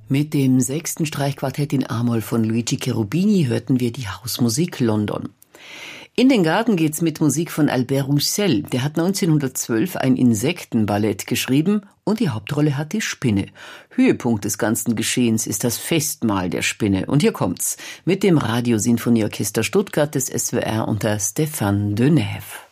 Mit dem 6. Streichquartett in A-Moll von Luigi Cherubini hörten wir die Hausmusik London. In den Garten geht's mit Musik von Albert Roussel. Der hat 1912 ein Insektenballett geschrieben und die Hauptrolle hat die Spinne. Höhepunkt des ganzen Geschehens ist das Festmahl der Spinne. Und hier kommt's mit dem Radiosinfonieorchester Stuttgart des SWR unter Stéphane Denève.